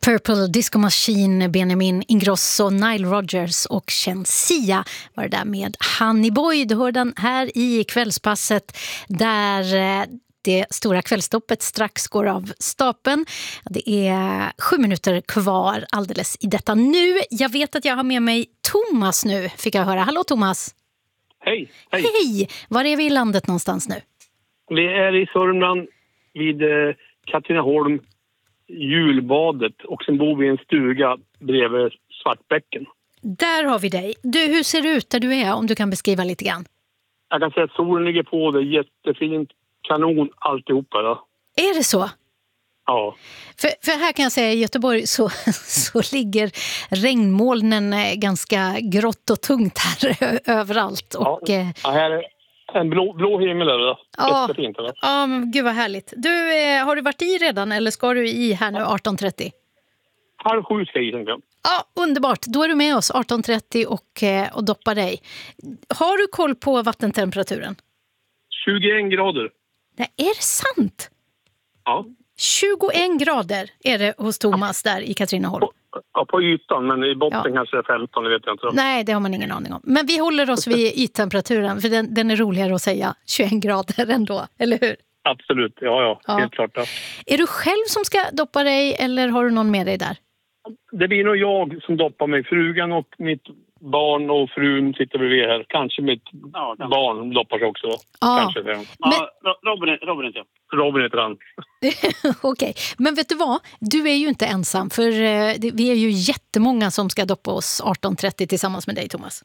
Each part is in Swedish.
Purple Disco Machine, Benjamin Ingrosso, Nile Rodgers och Sia var det där med Honey Boy. Du hör den här i kvällspasset där det stora kvällstoppet strax går av stapeln. Det är 7 minuter kvar alldeles i detta nu. Jag vet att jag har med mig Thomas nu, fick jag höra. Hallå Thomas! Hej! Hej! Var är vi i landet någonstans nu? Vi är i Sörmland vid Katrineholm, julbadet, och sen bor vi i en stuga bredvid Svartbäcken. Där har vi dig. Du, hur ser det ut där du är, om du kan beskriva lite grann? Jag kan säga att solen ligger på, det är jättefint, kanon alltihopa då. Är det så? Ja. För här kan jag säga, i Göteborg så ligger regnmolnen ganska grått och tungt här överallt. Och, ja, här är en blå himmel där. Jättefint. Eller? Ja, men gud vad härligt. Du, har du varit i redan eller ska du i här nu 18.30? 6:30 ska jag i, tänker jag. Ja, underbart. Då är du med oss 18.30 och doppar dig. Har du koll på vattentemperaturen? 21 grader. Nej, är det sant? Ja. 21 grader är det hos Thomas där i Katrineholm. Ja, på ytan, men i botten kanske är 15, det vet jag inte. Nej, det har man ingen aning om. Men vi håller oss vid yttemperaturen, för den är roligare att säga 21 grader ändå, eller hur? Absolut, ja. Helt klart. Ja. Är du själv som ska doppa dig eller har du någon med dig där? Det blir nog jag som doppar mig. Frugan och mitt barn och frun sitter bredvid här. Kanske mitt barn doppar sig också. Kanske. Robin heter jag. Robin heter han. Okej, men vet du vad? Du är ju inte ensam, för vi är ju jättemånga som ska doppa oss 18.30 tillsammans med dig, Thomas.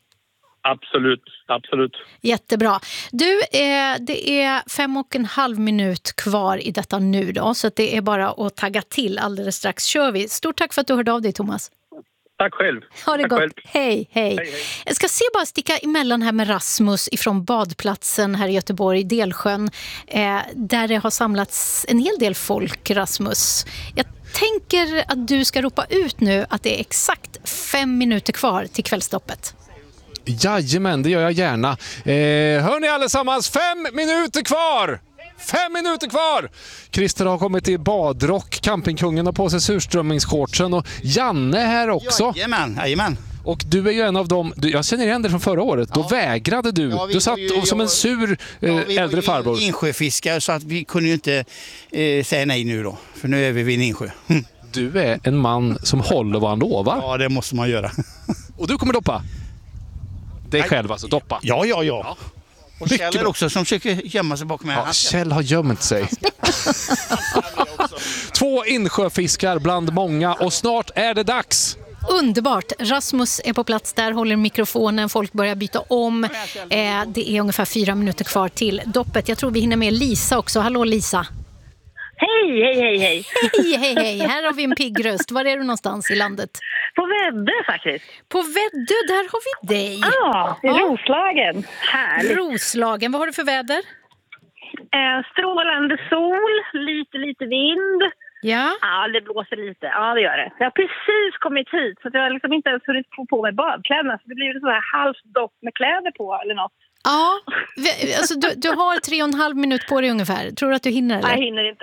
Absolut. Jättebra. Du, det är 5,5 minut kvar i detta nu då, så att det är bara att tagga till. Alldeles strax kör vi. Stort tack för att du hörde av dig, Thomas. Tack själv. Ha det tack gott. Själv. Hej. Jag ska bara sticka emellan här med Rasmus ifrån badplatsen här i Göteborg, Delsjön, där det har samlats en hel del folk, Rasmus. Jag tänker att du ska ropa ut nu att det är exakt 5 minuter kvar till kvällstoppet. Jajamän, det gör jag gärna. Hör ni allesammans, 5 minuter kvar! 5 minuter kvar! Christer har kommit i badrock, campingkungen har på sig surströmmingsshortsen och Janne här också. Jajamän. Och du är ju en av dem, jag känner igen dig från förra året, då vägrade du. Du satt som en sur äldre farbror. Vi var ju insjöfiskare så att vi kunde ju inte säga nej nu då, för nu är vi vid en insjö. Du är en man som håller vad han lovar. Ja, det måste man göra. Och du kommer doppa? Dig själv alltså, doppa? Ja. Och Kjell är också som försöker gömma sig bakom mig. Ja, Kjell har gömt sig. 2 insjöfiskar bland många och snart är det dags. Underbart. Rasmus är på plats där, håller mikrofonen, folk börjar byta om. Det är ungefär 4 minuter kvar till doppet. Jag tror vi hinner med Lisa också. Hallå Lisa. Hej. Hej. Här har vi en pigg röst. Var är du någonstans i landet? På Väddö faktiskt. På Väddö, där har vi dig. I Roslagen. Härligt. Roslagen, vad har du för väder? Strålande sol, lite vind. Ja, det blåser lite. Ja, det gör det. Jag har precis kommit hit så jag har liksom inte ens hunnit få på mig badkläderna. Så det blir så här halvt dopp med kläder på eller något. Ja, alltså du har 3,5 minut på dig ungefär. Tror du att du hinner? Eller? Jag hinner inte.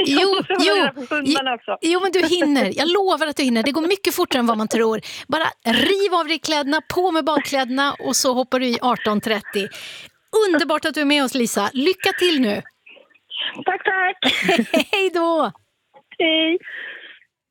Jo, men du hinner. Jag lovar att du hinner. Det går mycket fortare än vad man tror. Bara riv av dig kläderna, på med badkläderna och så hoppar du i 18.30. Underbart att du är med oss, Lisa. Lycka till nu. Tack. Hej då. Hej.